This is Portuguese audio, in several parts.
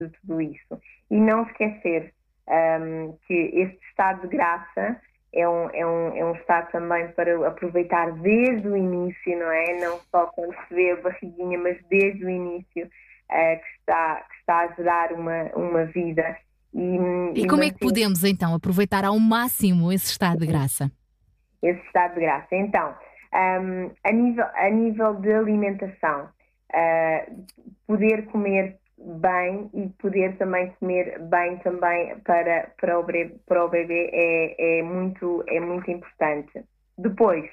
de tudo isso. E não esquecer que este estado de graça é um estado também para aproveitar desde o início, não é? Não só quando se vê a barriguinha, mas desde o início, que está a gerar uma vida. E como é que podemos então aproveitar ao máximo esse estado de graça? Esse estado de graça. Então, a nível de alimentação, poder comer bem e poder também comer bem também para o bebê é muito importante. Depois,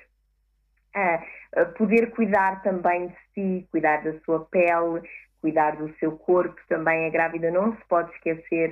poder cuidar também de si, cuidar da sua pele, cuidar do seu corpo. Também a grávida não se pode esquecer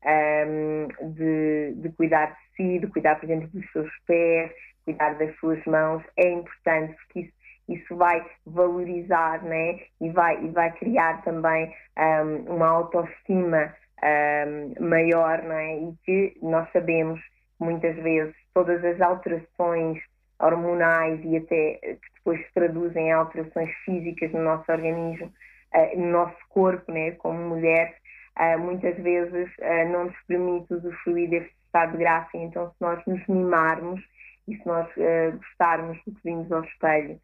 de cuidar de si, de cuidar, por exemplo, dos seus pés, cuidar das suas mãos. É importante, porque isso vai valorizar, né? E vai criar também uma autoestima maior, não é? E que nós sabemos muitas vezes todas as alterações hormonais e até que depois se traduzem em alterações físicas no nosso organismo, no nosso corpo, né? Como mulheres, muitas vezes não nos permite usufruir deste estado de graça. Então, se nós nos mimarmos e se nós gostarmos do que vimos ao espelho,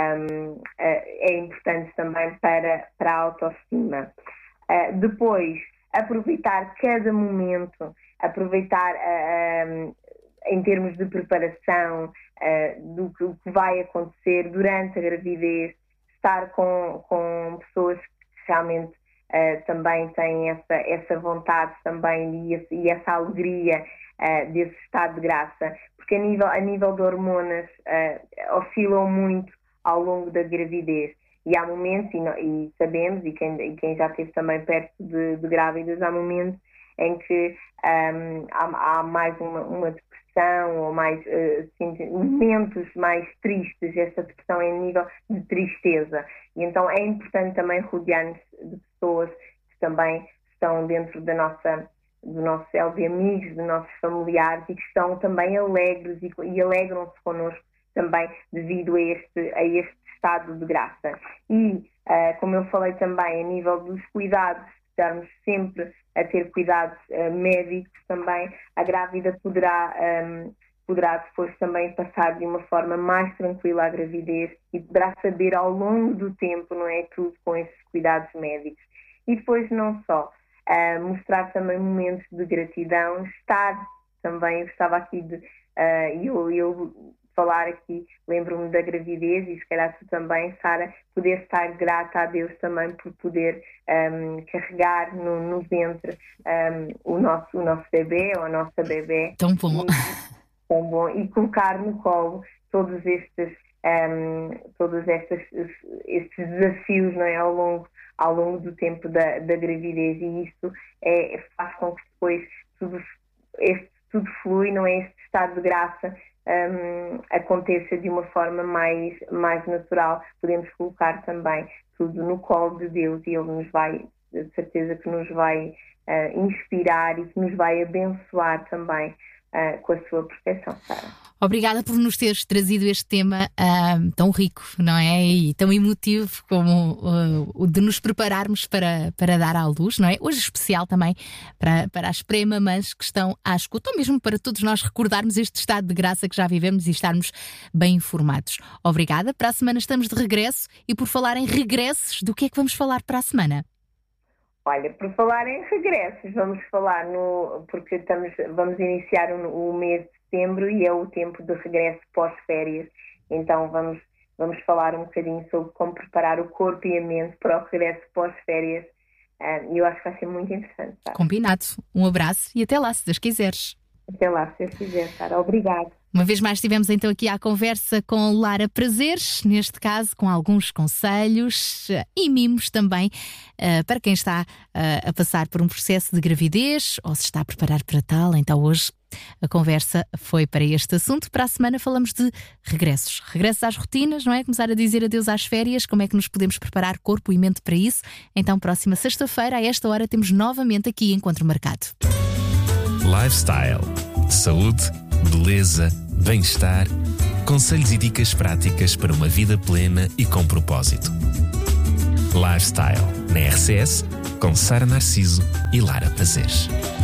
é importante também para a autoestima. Depois, aproveitar cada momento, aproveitar em termos de preparação do que vai acontecer durante a gravidez, estar com pessoas que realmente também têm essa vontade também e essa alegria desse estado de graça, porque a nível de hormonas oscilam muito ao longo da gravidez, e há momentos, e sabemos, e quem já esteve também perto de grávidas, há momentos em que há mais uma depressão, ou mais momentos mais tristes. Essa depressão é a nível de tristeza, e então é importante também rodear-nos de pessoas que também estão dentro do nosso céu de amigos, dos nossos familiares, e que estão também alegres e alegram-se connosco também devido a este estado de graça. E, como eu falei também, a nível dos cuidados, estarmos sempre a ter cuidados médicos também, a grávida poderá depois também passar de uma forma mais tranquila a gravidez e poderá saber ao longo do tempo, não é, tudo com esses cuidados médicos. E depois não só, mostrar também momentos de gratidão, estar também, eu estava aqui eu falar aqui, lembro-me da gravidez, e se calhar tu também, Sara, poder estar grata a Deus também por poder carregar no ventre o nosso bebê ou a nossa bebê. Tão bom. Tão bom. E colocar no colo todos estes desafios, não é, ao longo do tempo da gravidez, e isso faz com que depois tudo flui, não é? Este estado de graça aconteça de uma forma mais natural. Podemos colocar também tudo no colo de Deus, e Ele nos vai, de certeza que nos vai inspirar e que nos vai abençoar também com a sua proteção, Sara. Obrigada por nos teres trazido este tema tão rico, não é? E tão emotivo como o de nos prepararmos para dar à luz, não é? Hoje especial também para as pré-mamãs que estão à escuta, ou mesmo para todos nós recordarmos este estado de graça que já vivemos e estarmos bem informados. Obrigada. Para a semana estamos de regresso, e por falar em regressos, do que é que vamos falar para a semana? Olha, por falar em regressos, vamos falar porque vamos iniciar o mês de setembro, e é o tempo de regresso pós-férias. Então vamos falar um bocadinho sobre como preparar o corpo e a mente para o regresso pós-férias. E eu acho que vai ser muito interessante, Sara. Combinado. Um abraço e até lá, se Deus quiseres. Até lá, se Deus quiser, Sara. Obrigada. Uma vez mais estivemos então aqui à conversa com Lara Prazeres, neste caso com alguns conselhos e mimos também para quem está a passar por um processo de gravidez ou se está a preparar para tal. Então hoje a conversa foi para este assunto. Para a semana falamos de regressos às rotinas, não é? Começar a dizer adeus às férias, como é que nos podemos preparar corpo e mente para isso. Então próxima sexta-feira a esta hora temos novamente aqui Encontro Marcado. Lifestyle, saúde, beleza, bem-estar, conselhos e dicas práticas para uma vida plena e com propósito. Lifestyle na RCS com Sara Narciso e Lara Prazeres.